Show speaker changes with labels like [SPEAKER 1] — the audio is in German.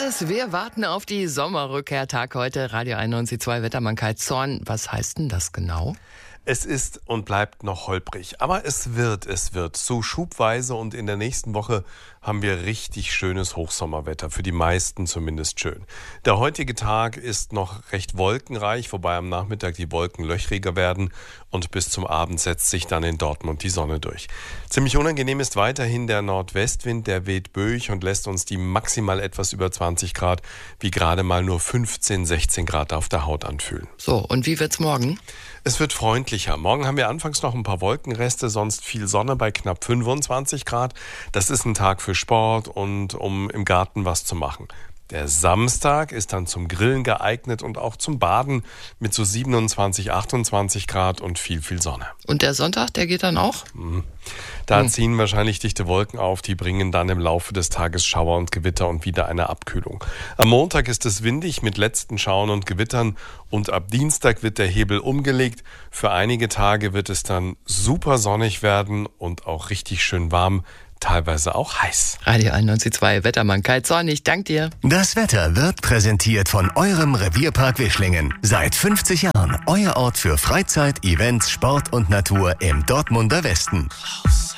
[SPEAKER 1] es. Wir warten auf die Sommerrückkehrtag heute. Radio 91.2 Wettermann Kai Zorn. Was heißt denn das genau?
[SPEAKER 2] Es ist und bleibt noch holprig, aber es wird. So schubweise und in der nächsten Woche haben wir richtig schönes Hochsommerwetter, für die meisten zumindest schön. Der heutige Tag ist noch recht wolkenreich, wobei am Nachmittag die Wolken löchriger werden und bis zum Abend setzt sich dann in Dortmund die Sonne durch. Ziemlich unangenehm ist weiterhin der Nordwestwind, der weht böig und lässt uns die maximal etwas über 20 Grad, wie gerade mal nur 15, 16 Grad auf der Haut anfühlen.
[SPEAKER 1] So, und wie wird's morgen?
[SPEAKER 2] Es wird freundlicher. Morgen haben wir anfangs noch ein paar Wolkenreste, sonst viel Sonne bei knapp 25 Grad. Das ist ein Tag für Sport und um im Garten was zu machen. Der Samstag ist dann zum Grillen geeignet und auch zum Baden mit so 27, 28 Grad und viel Sonne.
[SPEAKER 1] Und der Sonntag, der geht dann auch?
[SPEAKER 2] Da ziehen wahrscheinlich dichte Wolken auf, die bringen dann im Laufe des Tages Schauer und Gewitter und wieder eine Abkühlung. Am Montag ist es windig mit letzten Schauern und Gewittern und ab Dienstag wird der Hebel umgelegt. Für einige Tage wird es dann super sonnig werden und auch richtig schön warm. Teilweise auch heiß.
[SPEAKER 1] Radio 91.2 Wettermann Kai Zorn, ich danke dir.
[SPEAKER 3] Das Wetter wird präsentiert von eurem Revierpark Wischlingen. Seit 50 Jahren euer Ort für Freizeit, Events, Sport und Natur im Dortmunder Westen.